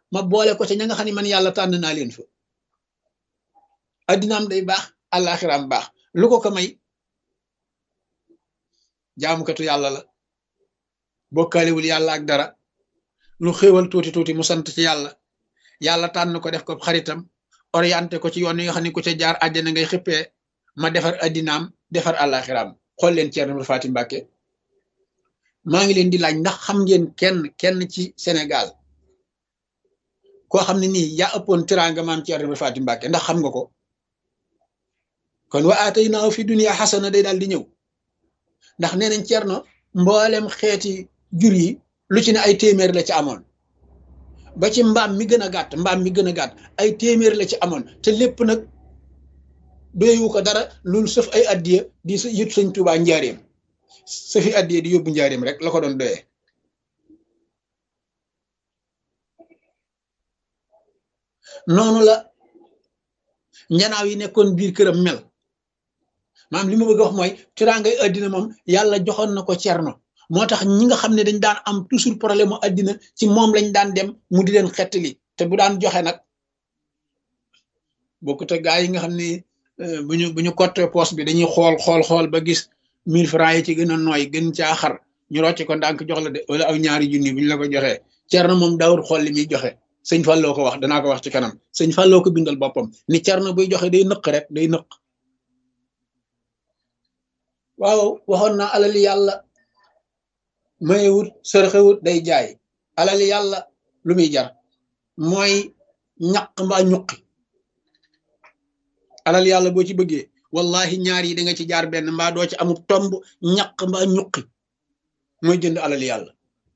ma boole ko ca ña nga xam ne man yàlla tànn naa leen fa addinaam day baax àllaaxiraam baax lu ko ko may jaamukatu yàlla la bokkaalewul yàlla ak dara lu xéewal tuuti tuuti mu sant ci yàlla yàlla tànn ko def ko xaritam orienté ko ci yoon yi nga xam ne ku ca jaar àjjana ngay xippee ma defar addinaam defar àllaaxiraam xool leen Thierno Faty Mbacké maa ngi leen di laaj ndax xam ngeen kenn ci Sénégal koo xam ne nii yaa ëppoon teraanga maam Thierno Faty Mbacké ndax xam nga ko kon wa aataynaahu fi dunya xasana day daal di ñëw ndax nee nañ Thierno mboolem xeeti jur yi lu ci ne ay téeméer la ci amoon ba ci mbaam mi gën a gàtt ay téeméer la ci amoon te lépp nag doyewu ko dara loolu sëf ay addiya di yët sëñ Tuubaa njaareem sëfi addiya di yóbbu njaareem rek la ko doon doyee noonu la njanaaw yi nekkoon biir këram mel maam li ma bëgg a wax mooy teraangay addina moom yàlla joxoon na ko Thierno moo tax ñi nga xam ne dañ daan am toujours problème mu addina ci moom lañ daan dem mu di leen xettali te bu daan joxe nag bokkut ak gaa yi nga xam ne bu ñu cotte poste bi dañuy xool ba gis 1000 francs yi ci gën a nooy gën caa xar ñu rocce ko ndànk jox la de wala aw ñaari junni bu ñu la ko joxee Thierno moom daawul xool li muy joxe sëñ Falloo ko wax danaa ko wax ci kanam sëñ Falloo ko bindal boppam ni Thierno buy joxe day nëq rek day nëq waaw waxoon na alali yàlla mayewut sërxewut day jaay alali yàlla lu muy jar mooy ñaq mbaa ñuqi alal yàlla boo ci bëggee wallahi ñaar yi da nga ci jaar benn mbaa doo ci amul tomb ñaq mbaa ñuqi mooy jënd alal yàlla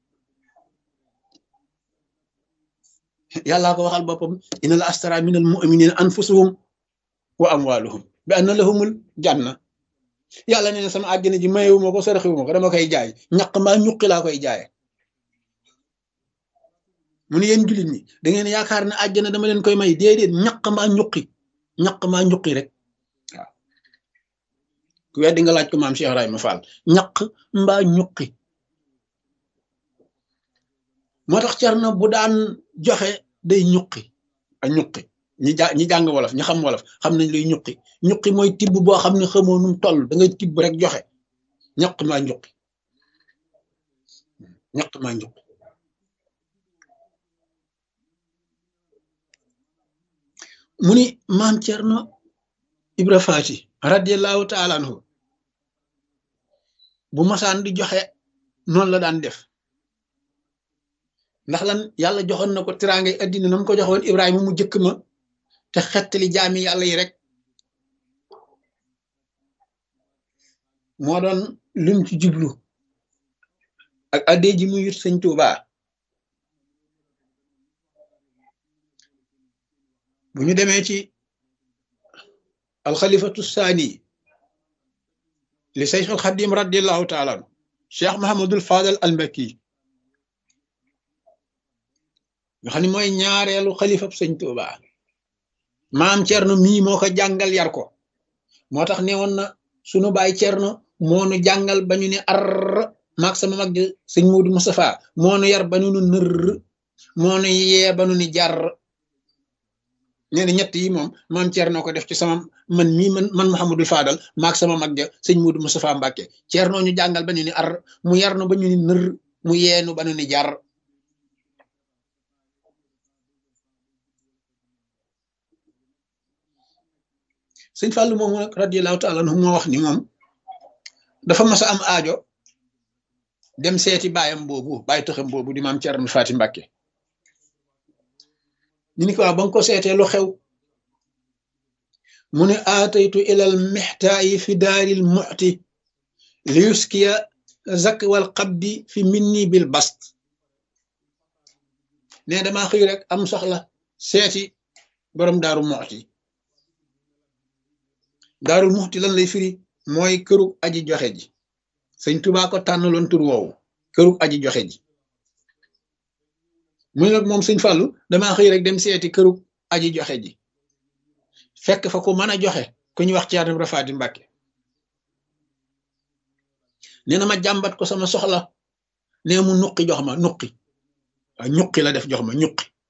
yàllaa ko waxal boppam inna la astara minal mu'minina anfusahum wa amwaluhum bi anna lahumul janna yàlla nee na sama àjjana ji mayewuma ko saraxewuma ko dama koy jaay ñaq mbaa ñuqi laa koy jaaye mu ne yéen jullit ñi da ngeen yaakaar ne àjjana dama leen koy may déedéet ñaq mbaa ñuqi rek waaw ku weddi nga laaj ko maam Cheikh Ibrahima Fall ñaq mbaa ñuqi moo tax Thierno bu daan joxe day ñuqi a ñuqi ñi jàng wolof ñi xam wolof xam nañ luy ñuqi mooy tibb boo xam ne xamoo num toll da ngay tibb rek joxe ñaq mbaa ñuqi mu ni maam Thierno Ibra Faty radiallahu taala anhu bu masaan di joxe noonu la daan def ndax lan yàlla joxoon na ko tiraangay addina na mu ko joxoon Ibrahima mu jëkk ma te xettali jaami yàlla yi rek moo doon lim ci jublu ak addee ji mu yut sëñ Tuubaa bu ñu demee ci alxalifatu saani li Seyxul Xadim radiallahu taala anhu Cheikh Mahamadul Fadal al Mbakki nga xam ne mooy ñaareelu xalifab sëñ Tuubaa maam Thierno mii moo ko jàngal yar ko moo tax ne woon na sunu baay Thierno moo nu jàngal ba ñu ne ar maag sama mag di sëñ Muudu Mustafa moo nu yar ba nu nër moo nu yee ba nu ni jar nee na ñett yi moom maam Thierno ko def ci sama man mii man Mouhamadul Fadal maag sama mag ja sëñ Muudu Mustafa Mbàkke Thierno ñu jàngal ba ñu ni ar mu yar nu ba ñu ni nër mu yeenu ba nu ni jar sëñ Fàllu moomu nag radiyallahu taala anhu moo wax ni moom dafa mas a am aajo dem seeti baayam boobu baay taxam boobu di maam Thierno Faty Mbacké ñu ni ko waaw ba nga ko seetee lu xew mu ne aataytu ilal mixtaayi fi daaril muxti li yuskiya zak wal qabdi fi minni bil bast ne damaa xëy rek am soxla seeti borom daaru muxti daarul muxti lan lay firi mooy kërug aji joxe ji sëñ Tuubaa ko tànnaloon tur woowu kërug aji joxe ji mu ne nag moom sëñ Fàllu damaa xëy rek dem seeti kërug aji joxe ji fekk fa ku mën a joxe ku ñuy wax Thierno Ibra Faty Mbacké nee na ma jàmbat ko sama soxla nee mu nuqi jox ma nuqi waaw ñuqi la def jox ma ñuqi